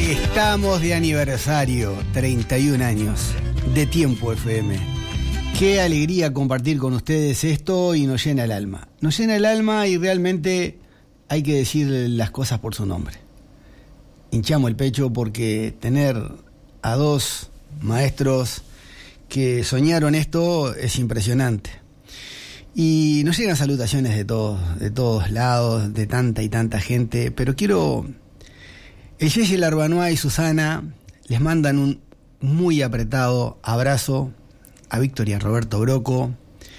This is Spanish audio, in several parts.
Estamos de aniversario, 31 años de Tiempo FM. Qué alegría compartir con ustedes esto y nos llena el alma. Nos llena el alma y realmente hay que decir las cosas por su nombre. Hinchamos el pecho porque tener a dos maestros que soñaron esto es impresionante. Y nos llegan salutaciones de todos lados, de tanta y tanta gente, pero quiero... El Yeye Larbanois y Susana les mandan un muy apretado abrazo a Víctor y a Roberto Broco,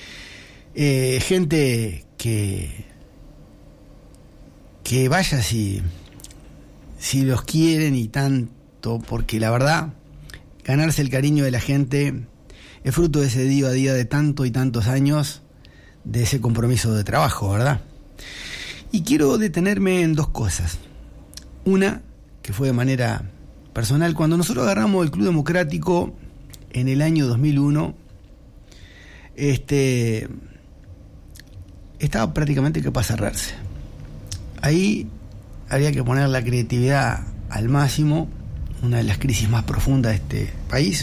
gente que vaya si los quieren y tanto, porque la verdad, ganarse el cariño de la gente es fruto de ese día a día de tanto y tantos años, de ese compromiso de trabajo, ¿verdad? Y quiero detenerme en dos cosas. Una, que fue de manera personal, cuando nosotros agarramos el Club Democrático en el año 2001, estaba prácticamente que para cerrarse. Ahí había que poner la creatividad al máximo, una de las crisis más profundas de este país,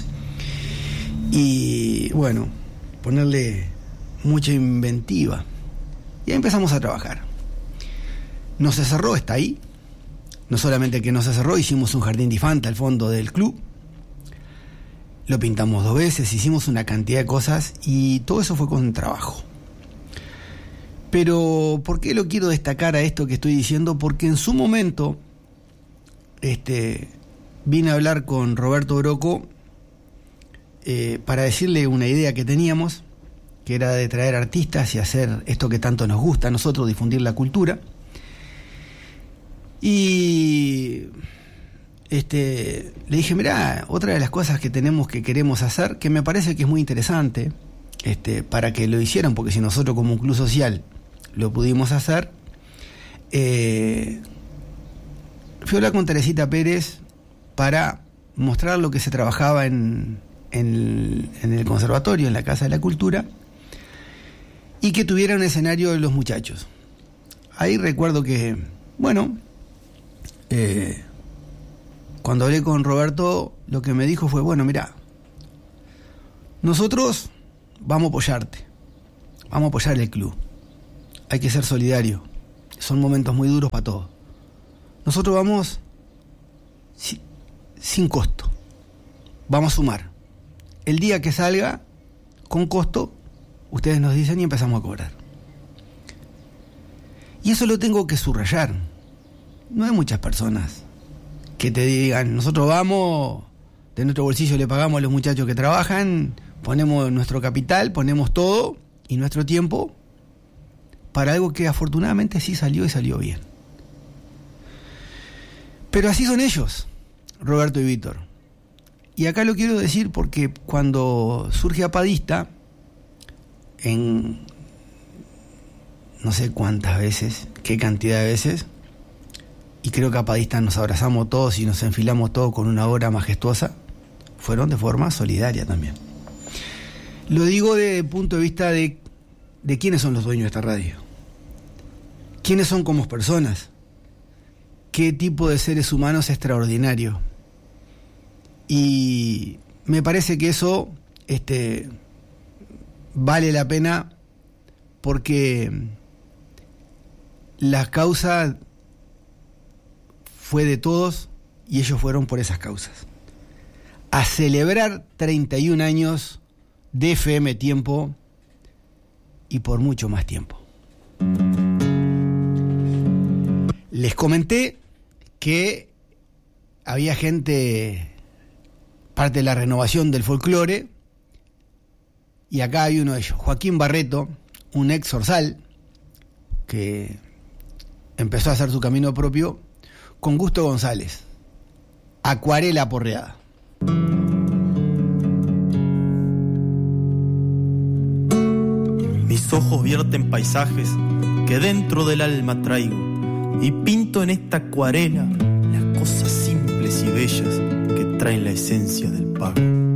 y bueno, ponerle mucha inventiva. Y ahí empezamos a trabajar. No se cerró, está ahí. No solamente que no se cerró, hicimos un jardín de infanta al fondo del club, lo pintamos 2 veces, hicimos una cantidad de cosas y todo eso fue con trabajo. Pero ¿por qué lo quiero destacar a esto que estoy diciendo? Porque en su momento vine a hablar con Roberto Broco para decirle una idea que teníamos, que era de traer artistas y hacer esto que tanto nos gusta a nosotros, difundir la cultura. Y le dije, mirá, otra de las cosas que queremos hacer, que me parece que es muy interesante, para que lo hicieran, porque si nosotros como un club social lo pudimos hacer, fui a hablar con Teresita Pérez para mostrar lo que se trabajaba en el conservatorio, en la Casa de la Cultura, y que tuviera un escenario de los muchachos. Ahí recuerdo que, bueno, cuando hablé con Roberto, lo que me dijo fue, bueno, mirá, nosotros vamos a apoyarte, vamos a apoyar el club, hay que ser solidario, son momentos muy duros para todos. Nosotros vamos sin costo, vamos a sumar. El día que salga con costo, ustedes nos dicen y empezamos a cobrar. Y eso lo tengo que subrayar. No hay muchas personas que te digan, nosotros vamos, de nuestro bolsillo le pagamos a los muchachos que trabajan, ponemos nuestro capital, ponemos todo y nuestro tiempo para algo que afortunadamente sí salió y salió bien. Pero así son ellos, Roberto y Víctor. Y acá lo quiero decir porque cuando surge Apadista, en no sé cuántas veces, qué cantidad de veces, y creo que Apadista nos abrazamos todos y nos enfilamos todos con una obra majestuosa, fueron de forma solidaria también. Lo digo desde el punto de vista de quiénes son los dueños de esta radio, quiénes son como personas, qué tipo de seres humanos extraordinarios. Y me parece que eso vale la pena, porque la causa fue de todos y ellos fueron por esas causas. A celebrar 31 años de FM Tiempo y por mucho más tiempo. Les comenté que había gente, parte de la renovación del folclore, y acá hay uno de ellos, Joaquín Barreto, un ex Zorzal, que empezó a hacer su camino propio, con Gusto González, Acuarela Porreada. Mis ojos vierten paisajes que dentro del alma traigo, y pinto en esta acuarela las cosas simples y bellas que traen la esencia del pago.